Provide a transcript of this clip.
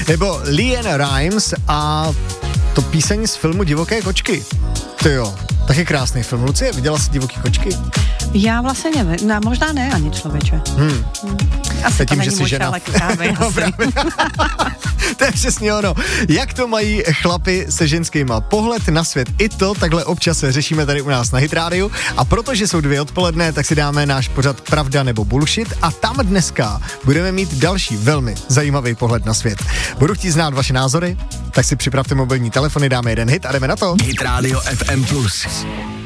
Nebo LeAnn Rimes a to píseň z filmu Divoké kočky. To jo, taky krásný film. Lucie, viděla jsi Divoký kočky? Já vlastně nevím, no, možná ne ani, člověče. Asi tím, to že není jsi můj žena. šálek kávy, No, asi. právě. To je přesně ono. Jak to mají chlapi se ženskýma? Pohled na svět. I to takhle občas řešíme tady u nás na Hit Radio. A protože jsou 2 odpoledne, tak si dáme náš pořad Pravda nebo Bullshit. A tam dneska budeme mít další velmi zajímavý pohled na svět. Budu chtít znát vaše názory, tak si připravte mobilní telefony, dáme jeden hit a jdeme na to. Hit Radio FM+.